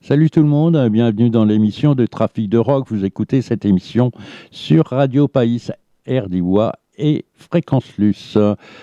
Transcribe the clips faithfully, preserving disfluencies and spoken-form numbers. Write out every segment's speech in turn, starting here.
Salut tout le monde, bienvenue dans l'émission de Trafic de Rock. Vous écoutez cette émission sur Radio Païs, R D W A et Fréquence Luce.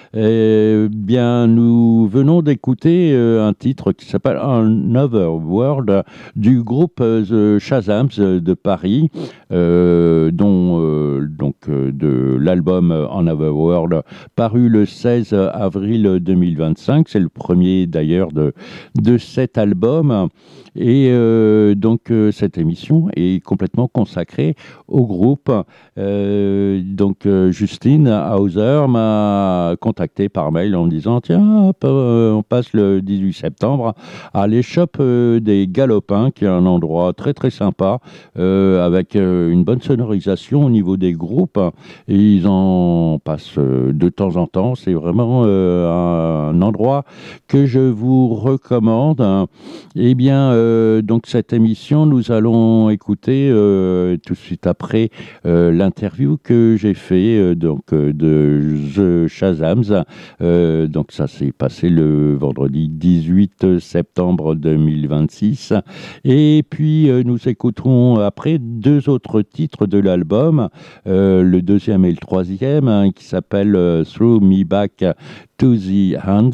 Eh bien, nous venons d'écouter euh, un titre qui s'appelle Another World du groupe euh, The Shazams de Paris, euh, dont euh, donc euh, de l'album Another World paru le seize avril deux mille vingt-cinq. C'est le premier d'ailleurs de de cet album. Et euh, donc euh, cette émission est complètement consacrée au groupe. Euh, donc euh, Justine Hauser m'a contacté par mail en me disant tiens, hop, euh, on passe le dix-huit septembre à l'échoppe euh, des Galopins, qui est un endroit très très sympa euh, avec euh, une bonne sonorisation au niveau des groupes. Et ils en passent euh, de temps en temps. C'est vraiment euh, un, un endroit que je vous recommande. Eh bien, euh, donc cette émission, nous allons écouter euh, tout de suite après euh, l'interview que j'ai fait euh, donc euh, de The Shazams. Euh, donc ça s'est passé le vendredi dix-huit septembre deux mille vingt-six. Et puis euh, nous écouterons après deux autres titres de l'album, euh, le deuxième et le troisième, hein, qui s'appelle euh, Throw Me Back to the Hands,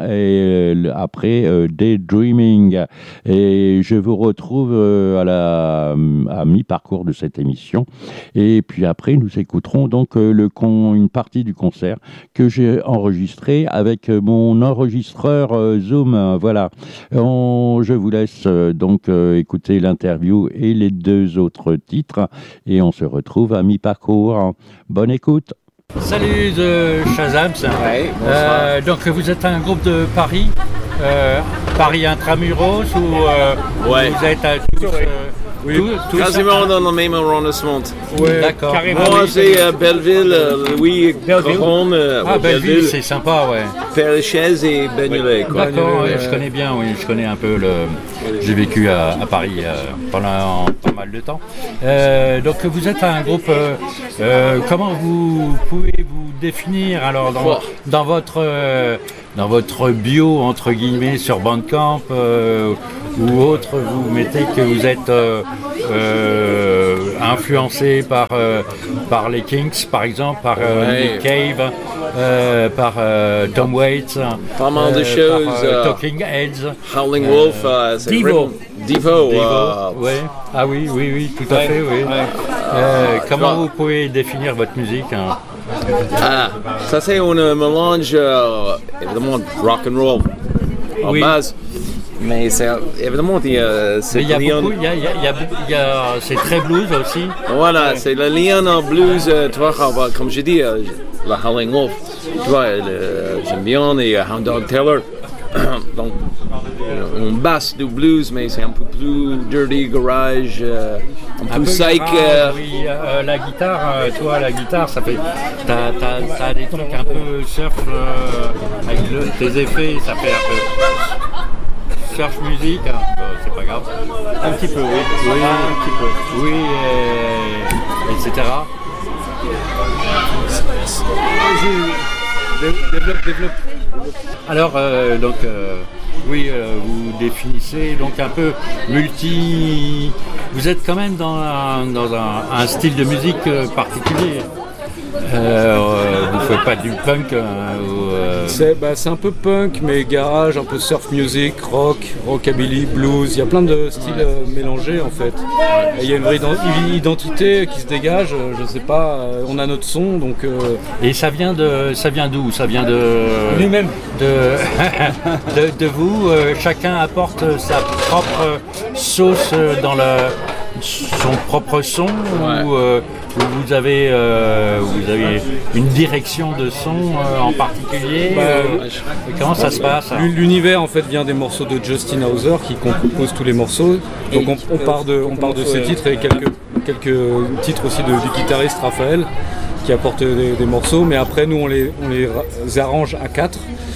et après euh, Daydreaming. Et je vous retrouve euh, à la à mi-parcours de cette émission. Et puis après, nous écouterons donc euh, le con, une partie du concert que j'ai enregistré avec mon enregistreur euh, Zoom. Voilà. On, je vous laisse euh, donc euh, écouter l'interview et les deux autres titres. Et on se retrouve à mi-parcours. Bonne écoute. Salut de Shazams. Ouais, euh, donc vous êtes un groupe de Paris, euh, Paris Intramuros, ou euh, ouais. vous êtes à tous, euh, oui. tous, tous quasiment dans le même arrondissement. Oui, d'accord. Moi c'est euh, Belleville, euh, Louis Caron, euh, ah, Belleville, Belleville, c'est sympa, ouais. Père-Lachaise et Bagnolet, quoi. D'accord, ouais, je connais bien, oui, je connais un peu le. J'ai vécu à, à Paris euh, pendant pas mal de temps. Euh, donc vous êtes un groupe. Euh, euh, comment vous pouvez vous définir alors dans, dans votre euh, dans votre bio entre guillemets sur Bandcamp euh, ou autre, vous mettez que vous êtes euh, euh, influencé par euh, par les Kinks par exemple, par euh, ouais. Nick Cave, euh, par euh, Tom Waits, pas mal de choses, par euh, Talking Heads, Howling Wolf, euh, Devo, Devo, Devo uh, ouais. Ah oui, oui, oui, tout à ouais, fait, oui. Ouais. Euh, comment vous pouvez définir votre musique, hein? Ah, ça c'est un mélange euh, évidemment rock and roll en oui. base. Mais c'est évidemment il y a c'est il y a beaucoup, il y a, il y a, il y a, il y a c'est très blues aussi. Voilà, ouais. C'est le lien en blues, euh, tu vois, comme je dis, euh, la Howling Wolf, tu vois, le, j'aime bien, et uh, Hound Dog Taylor. Donc, on basse du blues, mais c'est un peu plus dirty, garage, euh, un, un peu psych. Garage, euh... Oui, euh, la guitare, euh, toi, la guitare, ça fait. T'as, t'as, t'as des trucs un peu surf euh, avec le, tes effets, ça fait un peu. Surf musique, hein. Bon, c'est pas grave. Un petit peu, oui. Oui, ah, un petit peu. Oui, et, et cetera. Développe, développe. Alors, euh, donc, euh, oui, euh, vous définissez donc un peu multi. Vous êtes quand même dans un, dans un, un style de musique euh, particulier. Euh, vous ne faites pas du punk euh, ou, euh... c'est, bah, c'est un peu punk, mais garage, un peu surf music, rock, rockabilly, blues. Il y a plein de styles ouais. euh, mélangés en fait. Il y a une vraie identité qui se dégage. Je sais pas. Euh, on a notre son, donc. Euh... Et ça vient de, ça vient d'où? Ça vient de lui-même. De, de, de vous. Euh, chacun apporte sa propre sauce dans le, son propre son. Ouais. Ou, euh, vous avez, euh, vous avez une direction de son euh, en particulier bah, euh, comment ça se passe? L'univers en fait vient des morceaux de Justin Hauser qui compose tous les morceaux. Donc on, on part de, on part de ces titres et quelques, quelques titres aussi de, du guitariste Raphaël qui apporte des, des morceaux. Mais après nous on les, on les arrange à quatre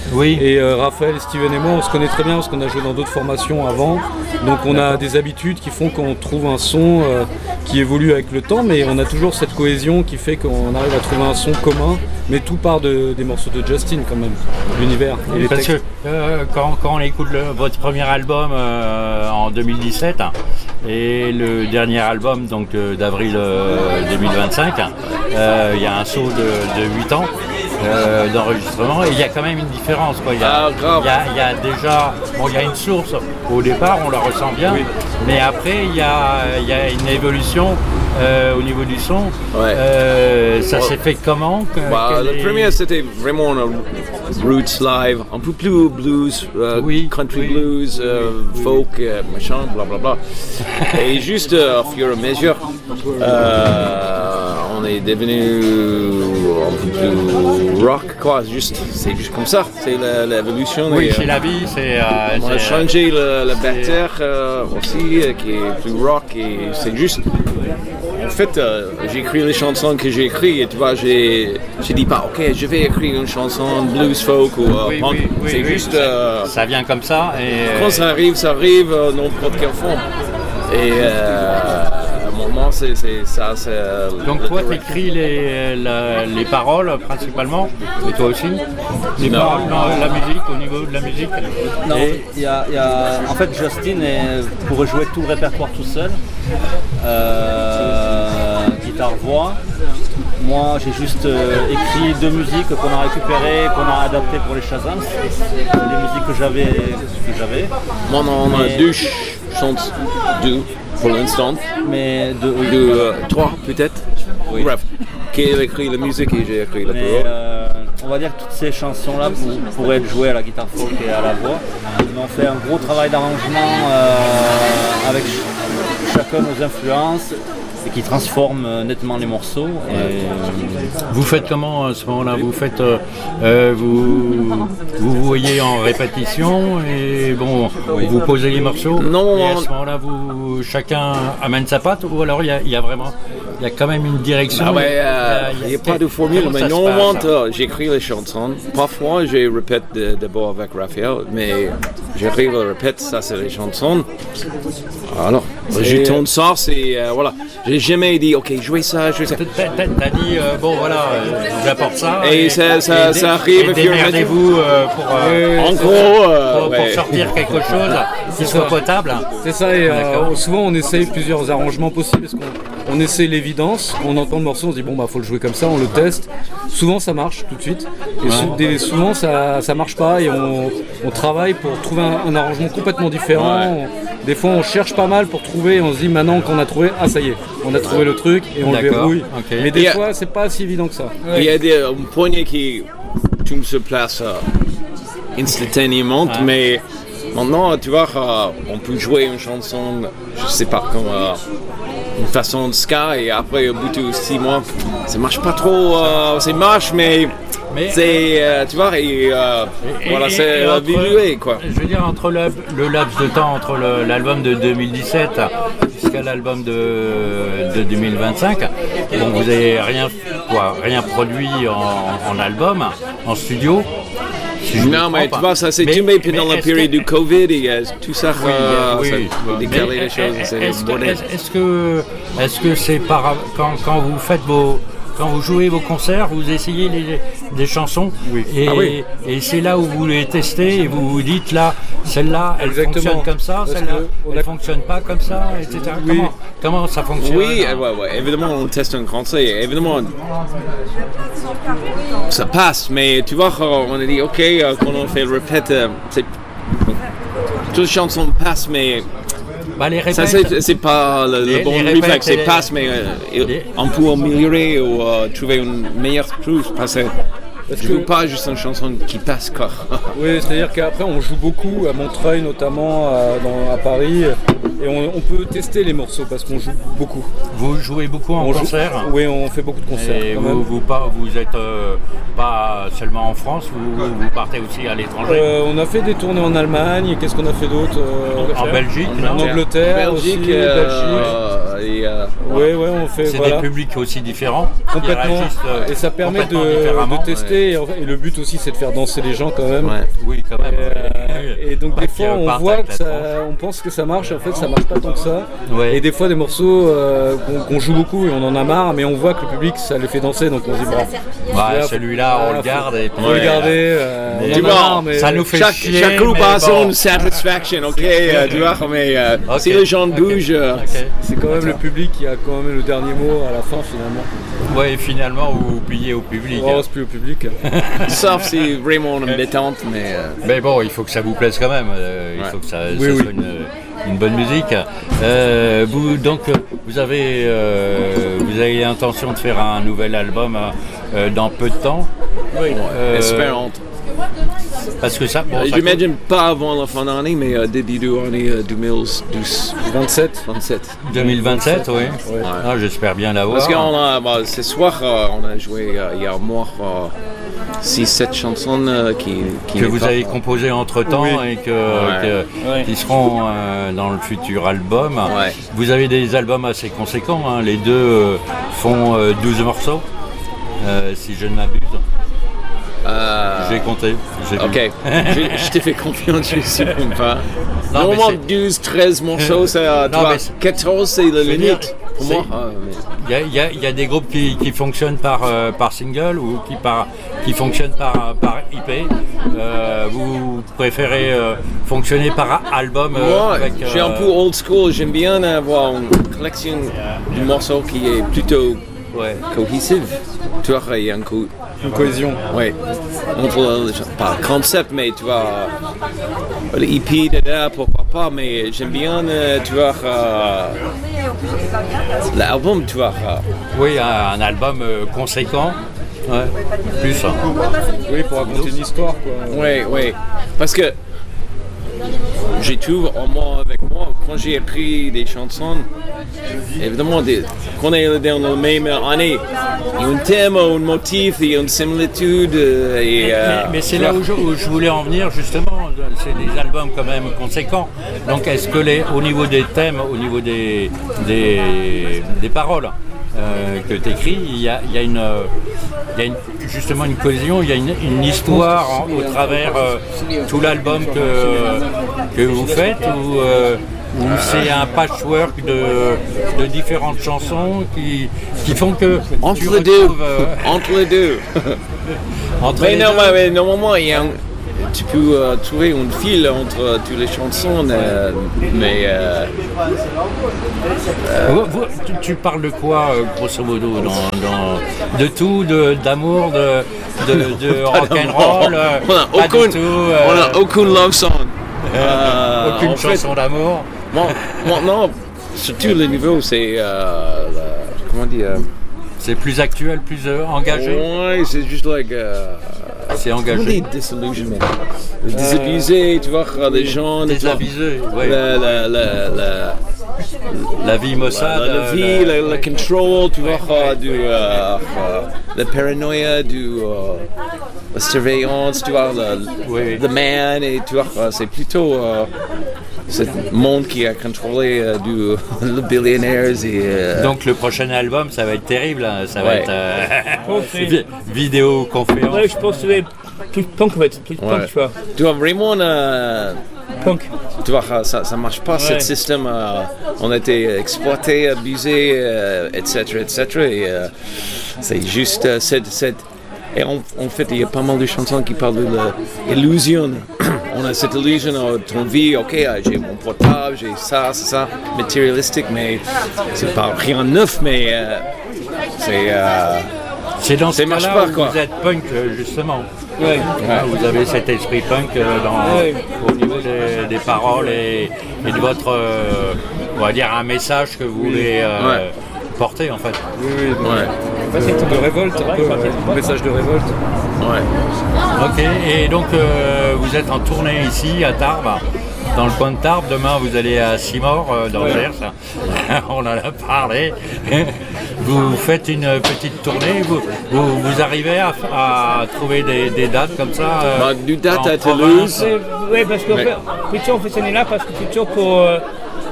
Oui. Et euh, Raphaël, Steven et moi, on se connaît très bien parce qu'on a joué dans d'autres formations avant. Donc on a des habitudes qui font qu'on trouve un son euh, qui évolue avec le temps, mais on a toujours cette cohésion qui fait qu'on arrive à trouver un son commun. Mais tout part de, des morceaux de Justin quand même, l'univers et les Parce textes. que euh, quand, quand on écoute le, votre premier album euh, en deux mille dix-sept et le dernier album donc euh, d'avril euh, deux mille vingt-cinq, euh, il y a un saut de, de huit ans euh, d'enregistrement et il y a quand même une différence, quoi. Il y a, Ah, grave. il y a, il y a déjà, bon, il y a une source au départ, on la ressent bien, Oui. mais après il y a, il y a une évolution euh, au niveau du son. Ouais. Euh, ça Ouais. s'est fait comment? que- Bah, quel le est- premier c'était vraiment un roots live, un peu plus blues, euh, Oui, country oui, blues, euh, oui. folk, euh, machin, blablabla. Et juste euh, au fur et à mesure, euh, on est devenu un peu plus rock, quoi. Juste, c'est juste comme ça, c'est la- l'évolution. Oui, et, c'est euh, la vie, c'est. euh, on a c'est- changé le, le batteur euh, aussi, euh, qui est plus rock, et c'est juste. En fait, euh, j'ai écrit les chansons que j'ai écrites, et tu vois, j'ai, j'ai dit pas, ok, je vais écrire une chanson blues folk ou euh, Oui, punk. oui, oui, c'est oui, juste. ça- euh, Ça vient comme ça et. quand ça arrive, ça arrive, euh, n'importe quelle forme. Et euh, à un moment, c'est, c'est ça. C'est, euh, Donc le toi, direct. t'écris les, la- les paroles principalement, et toi aussi. Les Non. paroles, non, la musique, au niveau de la musique. Non, Et- il y a, il y a- en fait, Justin est- pourrait jouer tout le répertoire tout seul. Euh, guitare-voix. Moi, j'ai juste euh, écrit deux musiques qu'on a récupérées, qu'on a adaptées pour les Shazams. C'est des musiques que j'avais. Que j'avais. Moi, on a Mais- deux ch- chansons, deux pour l'instant, Mais de, oui, deux, euh, trois peut-être. Oui. Bref, qui a écrit la musique et j'ai écrit la mais parole. euh, on va dire que toutes ces chansons-là pour- pourraient être jouées à la guitare folk et à la voix. Mais on fait un gros travail d'arrangement euh, avec ch- chacun nos influences et qui transforme euh, nettement les morceaux. Et, Vous faites comment à ce moment-là? Vous faites, euh, euh, vous, vous voyez en répétition et bon, vous posez les morceaux. Non, et à on- ce moment-là, vous chacun amène sa patte ou alors il y a, il y a vraiment, il y a quand même une direction. Ah ouais, euh, il y a- il n'y a pas de formule, comment mais ça se normalement, passe? euh, j'écris les chansons. Parfois, je répète de- d'abord avec Raphaël, mais j'arrive à répéter, ça c'est les chansons. Alors, je tourne ça, c'est, euh, voilà. J'ai jamais dit, ok, jouez ça, jouez ça. T'as, t'as- t'as dit, euh, bon voilà, euh, j'apporte ça. Et ça- ça- et dé- ça arrive et au fur et à mesure. démerdez-vous euh, pour, euh, En gros, euh, pour, pour ouais. sortir quelque chose qui soit potable. C'est ça, et euh, D'accord. souvent on essaye plusieurs arrangements possibles parce qu'on on essaye l'évidence, on entend le morceau, on se dit bon bah faut le jouer comme ça, on le teste. Souvent ça marche tout de suite, et sou- des- souvent ça, ça marche pas et on, on travaille pour trouver un, un arrangement complètement différent. Ouais. On- des fois on cherche pas mal pour trouver, et on se dit maintenant qu'on a trouvé, ah ça y est, on a trouvé le truc et on le D'accord, verrouille. ok. Mais des Et, euh, fois c'est pas si évident que ça. Il y a des euh, une poignée qui tout se place euh, instantanément, mais maintenant, tu vois, euh, on peut jouer une chanson, je sais pas, comme euh, une façon de ska, et après, au bout de six mois, ça marche pas trop, euh, ça marche, mais, Mais- c'est, euh, tu vois, et, euh, Et- voilà, et- c'est et entre- évolué, quoi. Je veux dire, entre le, le laps de temps entre le- l'album de deux mille dix-sept jusqu'à l'album de, de deux mille vingt-cinq, bon, vous n'avez rien, quoi, rien produit en, en album, en studio. si je me Non, trompe. mais tu vois, ça s'est Mais- tombé mais pendant la est-ce période que- du Covid, et euh, tout ça, Oui, euh, oui, ça oui. a décalé Mais les choses, est- c'est est-ce que, bordel. est-ce- est-ce que, est-ce que c'est par quand, quand vous faites vos, quand vous jouez vos concerts, vous essayez les, des chansons et, Ah oui. et c'est là où vous les testez et vous vous dites là, celle-là, elle Exactement. fonctionne comme ça, Parce celle-là, que on elle a- fonctionne pas comme ça, et cetera. Oui. Comment, comment ça fonctionne? Oui, euh, ouais, ouais, évidemment, on teste un concert, évidemment, ça passe, mais tu vois, euh, on a dit, ok, euh, quand on fait le répète, euh, c'est- toutes les chansons passent, mais Bah, les ça, répètes, c'est, c'est pas le, le Les- bon les réflexe, répètes, c'est les- passe, mais euh, les- on peut améliorer ou euh, trouver une meilleure chose, parce que Parce je que- veux pas juste une chanson qui passe, quoi. Oui, c'est-à-dire qu'après on joue beaucoup à Montreuil notamment, à, dans- à Paris, et on, on peut tester les morceaux parce qu'on joue beaucoup. vous jouez beaucoup en On joue- concert. Oui, on fait beaucoup de concerts. Et quand vous, même. vous, pas, vous êtes euh, pas seulement en France, vous, vous partez aussi à l'étranger. Euh, on a fait des tournées en Allemagne, et qu'est-ce qu'on a fait d'autre euh, En Belgique, En non Angleterre, Belgique, aussi, euh, Belgique. Et, euh, Ouais, ouais, on fait. C'est voilà. des publics aussi différents. qui Complètement. réagissent, euh, Et ça permet de, complètement différemment. de tester. Et, en fait- et le but aussi, c'est de faire danser les gens quand même. ouais. Oui, quand même. Et, euh, et donc Pas des qu'il fois on parte voit avec que la ça, tronche. on pense que ça marche, en fait ça marche pas tant que ça. Ouais. Et des fois des morceaux euh, qu'on qu'on joue beaucoup et on en a marre, mais on voit que le public ça les fait danser, donc on se dit bon, Ouais, Là, celui-là, on faut- le garde et puis faut le Ouais. garder. euh, Mais on en tu a vois, marre, mais ça nous fait Chaque, chier. chaque groupe mais a son bon. satisfaction, ok, euh, tu vois, mais euh, Ok. si les gens Ok. bougent, euh, Ok. c'est quand même le public qui a quand même le dernier mot à la fin finalement. Ouais, et finalement, vous pliez au public. On reste plus au public. sauf si vraiment on est détente, mais euh, Mais bon, il faut que ça vous plaise quand même. euh, il Ouais. faut que ça, Oui, ça oui. soit une, une bonne musique. Euh, vous, donc, vous avez, euh, vous avez l'intention de faire un nouvel album euh, dans peu de temps. Oui. Euh, espérons. Parce que ça, bon, Euh, ça J'imagine pas avant la fin d'année, mais euh, début de l'année euh, deux mille douze, vingt-sept. vingt-sept. coûte deux mille vingt-sept, oui. Ouais. Ah, j'espère bien l'avoir. Parce qu'on a, bah, ce soir, euh, on a joué euh, il y a un mois six sept chansons euh, qui, qui que n'est vous pas- avez composé entre temps Oui. et que, Ouais. que- Ouais. qui seront euh, dans le futur album. Ouais. Vous avez des albums assez conséquents, hein. Les deux euh, font euh, douze morceaux, euh, si je ne m'abuse. Euh, J'ai compté. j'ai vu. Ok, je, je t'ai fait confiance, je ne sais pas. Non, Normalement, mais c'est- douze, treize morceaux, ça, Non, tu vois, mais c'est- quatorze, c'est la Je veux limite. dire, Pour c'est- moi, ah, mais- Il y a, il y a- il y a des groupes qui, qui fonctionnent par, euh, par single ou qui, par, qui fonctionnent par, par I P. Euh, vous préférez euh, fonctionner par album euh, Moi, avec, je suis un euh, peu old school. J'aime bien avoir une collection de morceaux qui est plutôt ouais. cohesive. Tu vois, il y a un coup. Une cohésion. Oui. Entre le, pas le concept, mais tu vois, le E P, dada, pourquoi pas, mais j'aime bien, euh, tu vois, euh, l'album, tu vois. euh, Oui, un, un album euh, conséquent. Ouais. Plus. hein. Oui, pour raconter une histoire quoi. Oui, oui. Parce que j'ai trouvé en moi avec moi, quand j'ai écrit des chansons, évidemment, des, quand on est dans la même année, il y a un thème, un motif, il y a une similitude. euh, Et, Mais, euh, mais c'est tu là vois. où je, où je voulais en venir justement, c'est des albums quand même conséquents. Donc est-ce que les, au niveau des thèmes, au niveau des, des, des paroles euh, que tu écris, il y a, il y a une, euh, il y a une- justement une cohésion, il y a une, une histoire en- au travers euh, tout l'album que, que vous faites ou, euh, ou c'est un patchwork de, de différentes chansons qui, qui font que tu Entre les deux. retrouves, euh, Entre les deux. entre Mais les non, deux. mais, mais normalement, il y a un- tu peux euh, trouver un fil entre euh, toutes les chansons, euh, mais euh, Vous- vous- tu, tu parles de quoi, euh, grosso modo dans, dans- de tout, de, d'amour, de, de, de rock'n'roll euh, on n'a pas du aucune, tout, euh, on a aucune love song. Euh, aucune en fait, chanson d'amour. bon, maintenant, sur tous les niveaux, c'est euh, la- comment dire. C'est plus actuel, plus euh, engagé. Ouais, c'est juste like. Euh, C'est comment on dit engagé. disillusionment. Désabusé, tu vois, les gens. tu vois, Désabusé, ouais. La, la, la, la, La vie maussade. la, la euh, vie, la- le, le control, tu vois, euh, du, euh, euh, la paranoïa, du, euh, la surveillance, tu vois, le, Oui. the man, et tu vois, euh, c'est plutôt euh, ce monde qui a contrôlé euh, du, le billionaires et. euh, Donc le prochain album, ça va être terrible. hein. Ça va Ouais. être euh, pense que c'est- vi- vidéoconférence. Ouais, je pense que c'est plus punk en fait, plus ouais. punk, tu vois. Tu vois, vraiment, euh, Punk. tu vois, ça, ça marche pas, ce Ouais. système. euh, on a été exploité, abusé, euh, et cetera, et cetera. Et euh, c'est juste euh, cette, cette. Et en, en fait, il y a pas mal de chansons qui parlent de l'illusion. On a cette illusion de ton vie, ok, euh, j'ai mon portable, j'ai ça, c'est ça, matérialistique, mais c'est pas rien de neuf, mais euh, c'est. euh, C'est dans ce Ça marche cas-là pas, où quoi. vous êtes punk, euh, justement. Ouais. Ah, vous avez cet esprit punk euh, dans, Ouais. au niveau des, des paroles et, et de votre, euh, on va dire, un message que vous voulez euh, Ouais. porter, en fait. Oui, oui, donc, ouais, en fait, c'est de révolte, un peu, ouais, un message de révolte. ouais. Ok, et donc euh, vous êtes en tournée ici, à Tarbes, dans le coin de Tarbes. Demain, vous allez à Simor, euh, dans le Gers. On en a parlé. Vous faites une petite tournée. Vous, vous, vous arrivez à, à trouver des, des dates comme ça euh, Bah, du date en à province? Toulouse. Oui, parce que Ouais. plutôt on fait cette année-là parce que plutôt pour, euh,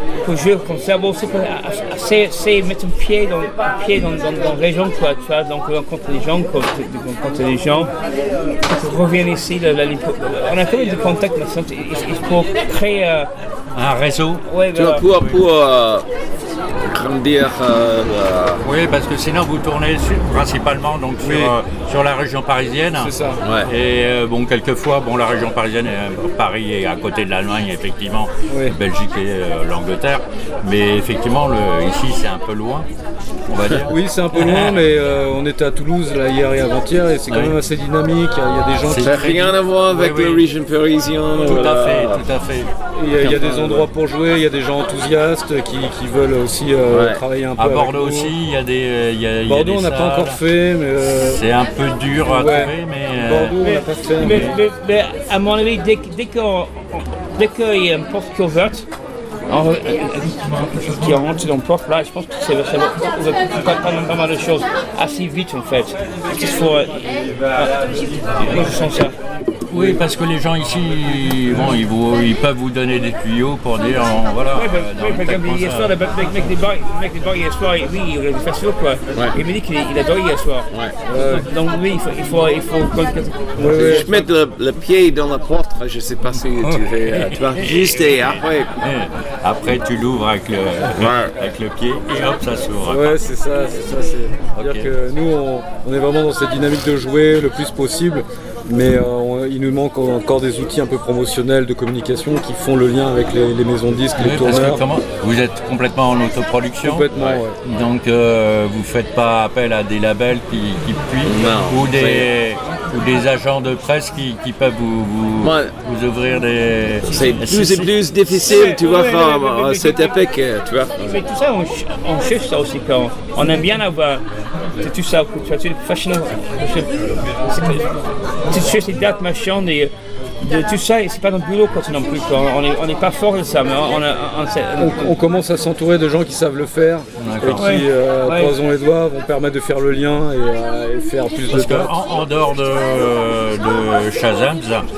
pour jouer comme ça, bon, c'est, c'est, c'est mettre un pied dans, un pied dans, dans, dans les gens, quoi, tu vois, donc rencontrer les gens, rencontrer les gens, pour revenir ici, la, la, la, on a quand même des contacts, mais c'est, c'est pour créer euh, un réseau. Ouais, tu vois, pour, pour euh, grandir. Euh, euh, oui, parce que sinon vous tournez sur, principalement donc sur, oui. euh, sur la région parisienne. C'est ça. Ouais. Et euh, bon, quelquefois, bon, la région parisienne, euh, Paris est à côté de l'Allemagne, effectivement, Oui. Belgique et euh, l'Angleterre. Mais effectivement, le, ici, c'est un peu loin, on va dire. Oui, c'est un peu loin, mais euh, on était à Toulouse là, hier et avant-hier, et c'est quand Oui. même assez dynamique. Il y a, il y a des gens C'est qui. ça n'a rien à voir avec Oui, oui. l'origine parisienne. Tout voilà. à fait, tout à fait. Il y a, il y a des endroits pour jouer, il y a des gens enthousiastes qui, qui veulent aussi euh, Ouais. travailler un peu. À avec Bordeaux nous. aussi, il y a des. euh, Il y a, il y a Bordeaux, des on n'a pas salles. encore fait, mais. euh, C'est un peu dur à ouais. trouver, mais. euh, Bordeaux, on Mais, n'a pas fait. mais, mais, mais à mon avis, dès, dès, qu'on, dès qu'il y a une porte qui est ouverte, on- euh, qui rentre dans le porte là, je pense que ça va, ça va, ça va pas, pas, pas mal de choses assez vite en fait. Il faut, euh, euh, moi je sens ça. Oui, parce que les gens ici, bon, ils, vous, ils peuvent vous donner des tuyaux pour dire, euh, voilà. Oui, euh, mais, dans oui, le par exemple, tel hier concert. soir, le mec, mec des bars, le mec des bars hier soir, oui, il a fait festival quoi. Ouais. Il m'a dit qu'il il adorait hier soir. Ouais. Donc oui, il faut, il faut, il faut, Ouais, ouais. Juste mettre le, le pied dans la porte, je ne sais pas si tu fais. euh, tu vois, juste et après. Et après, tu l'ouvres avec le, avec le pied et hop, ça s'ouvre. Ouais, c'est ça, c'est ça. C'est-à-dire Ok. que nous, on, on est vraiment dans cette dynamique de jouer le plus possible, mais euh, on- il nous manque encore des outils un peu promotionnels de communication qui font le lien avec les, les maisons de disques, Oui, les parce que tourneurs. comment, vous êtes complètement en autoproduction. Complètement, ouais. Donc euh, vous ne faites pas appel à des labels qui, qui puissent Non, ou, des, ou des agents de presse qui, qui peuvent vous, vous, Moi, vous ouvrir des... C'est plus et plus difficile, tu vois, Ouais, faire ouais, ouais, euh, ouais, cette ouais. époque, euh, tu vois. Mais tout ça, on, ch- on cherche ça aussi quand on aime bien avoir c'est tout ça, tu vois, c'est fascinant. C'est- c'est- Tu cherches des dates, machin, des, de tout ça, et c'est pas notre boulot quand non plus. Quoi. On n'est on est pas fort de ça, mais on a. On, sait- On, on commence à s'entourer de gens qui savent le faire et D'accord. qui, Ouais. euh, Ouais. croisons les doigts, vont permettre de faire le lien et, euh, et faire plus de Parce dates. qu'en en dehors de, de Shazam,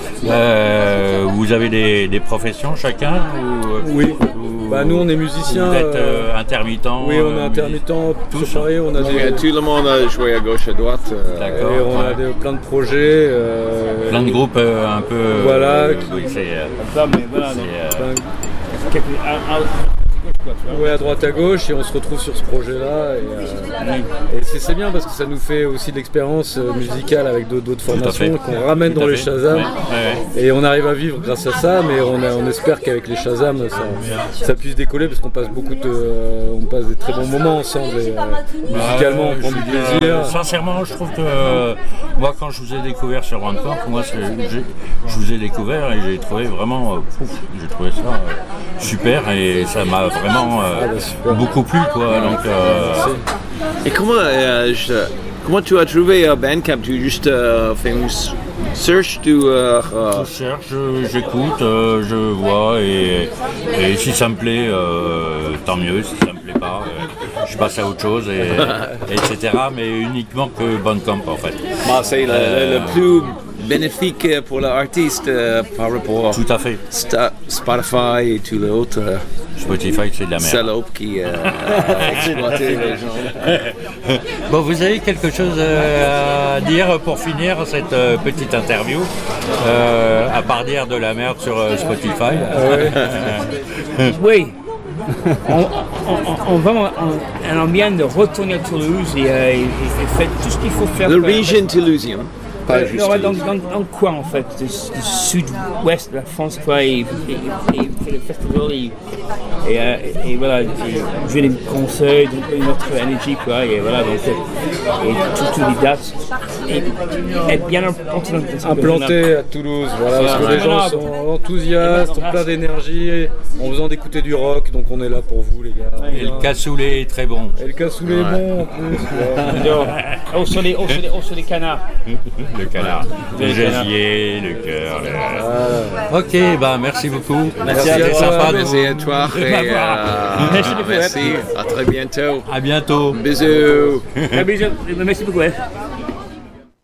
euh, vous avez des, des professions chacun ou, Oui. ou- Bah, nous, on est musiciens, Vous êtes euh, euh, intermittent. Oui, on est euh, intermittent, tous. tous pareil, on a Donc, des, euh, tout le monde a joué à gauche, à droite. euh, D'accord. et on a Ouais. des- plein de projets. euh, Plein de groupes euh, un peu. Voilà, euh, qui- oui, c'est, euh, ça, mais voilà, c'est, donc, euh, plein- quelque- un- un- quoi, tu vois. Ouais, à droite à gauche, et on se retrouve sur ce projet-là. Et, euh, et c'est, c'est bien parce que ça nous fait aussi de l'expérience euh, musicale avec d'autres, d'autres Tout à fait. formations qu'on ramène Tout dans à les fait. Shazam. Ouais, ouais, ouais. Et on arrive à vivre grâce à ça, mais on, a- on espère qu'avec les Shazam, ça, ça puisse décoller parce qu'on passe beaucoup de, euh, on passe des très bons moments ensemble. Et, euh, musicalement, on prend du Euh, plaisir. sincèrement, je trouve que euh, moi, quand je vous ai découvert sur Bandcamp, moi, c'est- j'ai- je vous ai découvert et j'ai trouvé vraiment, euh, pouf, j'ai trouvé ça euh, super et ça m'a vraiment euh, Ah bah, super. beaucoup plu, quoi. Donc, euh, Et comment, euh, je- comment tu as trouvé euh, Bandcamp? Tu as juste euh, fait une s- search tu, euh, euh, je cherche, je- j'écoute, euh, je vois et, et si ça me plaît, euh, tant mieux. Si ça me plaît pas, euh, je passe à autre chose, et, et cetera. Mais uniquement que Bandcamp, en fait. bah, c'est le, Euh, le- le plus bénéfique pour l'artiste euh, par rapport à Tout à fait. Sta- Spotify et tous les autres euh, Spotify, c'est de la merde. salopes qui euh, exploitaient les gens. Bon, vous avez quelque chose euh, à dire pour finir cette euh, petite interview, euh, à part dire de la merde sur euh, Spotify. Oui. on, on, on, on, vraiment, on, on aime bien de retourner à Toulouse et, euh, et, et faire tout ce qu'il faut faire. Le pour- region Toulousien, pas Euh, juste non, dans, Toulouse. dans, dans le coin en fait, du, du sud-ouest de la France, quoi, et, et, et, et fait le festival, et, et, euh, et voilà, et jouer des concerts, donner notre énergie, quoi, et voilà, donc, euh, et toutes les dates, et être bien implanté dans le Implanté à Toulouse, voilà, parce que les gens sont enthousiastes, ont plein d'énergie, en faisant d'écouter du rock, donc on est là pour vous les gars. Et le cassoulet est très bon. Et le cassoulet est bon en plus. ouais. Oh, sur les, oh, sur les, oh, sur les canards. Le canard, le Le canard. gésier, le cœur. le- Ok, bah merci beaucoup. Merci à C'était toi. sympa de Merci à vous. toi et euh, Merci beaucoup, merci, à très bientôt. À bientôt. Bisous. Ah, bisous. Merci beaucoup. Ouais.